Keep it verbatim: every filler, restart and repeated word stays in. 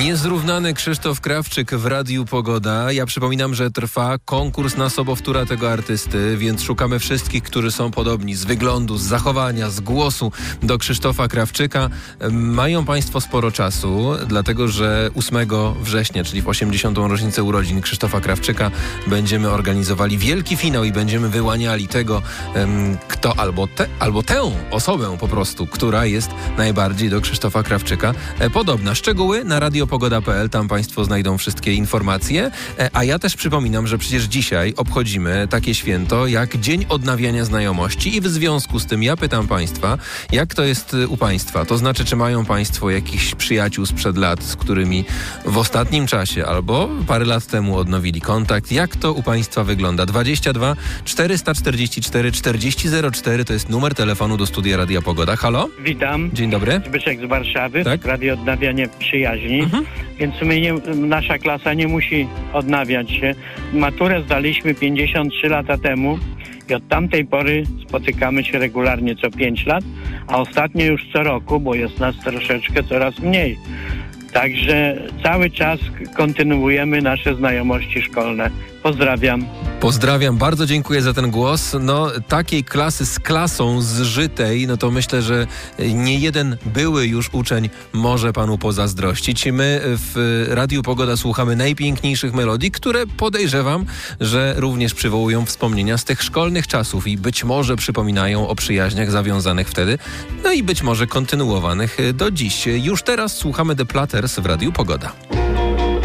Niezrównany Krzysztof Krawczyk w Radiu Pogoda. Ja przypominam, że trwa konkurs na sobowtóra tego artysty, więc szukamy wszystkich, którzy są podobni z wyglądu, z zachowania, z głosu do Krzysztofa Krawczyka. Mają Państwo sporo czasu, dlatego że ósmego września, czyli w osiemdziesiątą rocznicę urodzin Krzysztofa Krawczyka, będziemy organizowali wielki finał i będziemy wyłaniali tego, kto albo, te, albo tę osobę po prostu, która jest najbardziej do Krzysztofa Krawczyka podobna. Szczegóły na radio pogoda kropka p l, tam Państwo znajdą wszystkie informacje. A ja też przypominam, że przecież dzisiaj obchodzimy takie święto jak Dzień Odnawiania Znajomości i w związku z tym ja pytam Państwa, jak to jest u Państwa? To znaczy, czy mają Państwo jakichś przyjaciół sprzed lat, z którymi w ostatnim czasie albo parę lat temu odnowili kontakt? Jak to u Państwa wygląda? dwadzieścia dwa czterysta czterdzieści cztery czterdzieści zero cztery to jest numer telefonu do studia Radia Pogoda. Halo? Witam. Dzień dobry. Zbyszek z Warszawy, tak? Radio Odnawianie Przyjaźni. Mhm. Więc my nie, nasza klasa nie musi odnawiać się. Maturę zdaliśmy pięćdziesiąt trzy lata temu i od tamtej pory spotykamy się regularnie co pięć lat, a ostatnio już co roku, bo jest nas troszeczkę coraz mniej. Także cały czas kontynuujemy nasze znajomości szkolne. Pozdrawiam. Pozdrawiam, bardzo dziękuję za ten głos. No, takiej klasy z klasą zżytej, no to myślę, że nie jeden były już uczeń może panu pozazdrościć. My w Radiu Pogoda słuchamy najpiękniejszych melodii, które podejrzewam, że również przywołują wspomnienia z tych szkolnych czasów i być może przypominają o przyjaźniach zawiązanych wtedy, no i być może kontynuowanych do dziś. Już teraz słuchamy The Platters w Radiu Pogoda.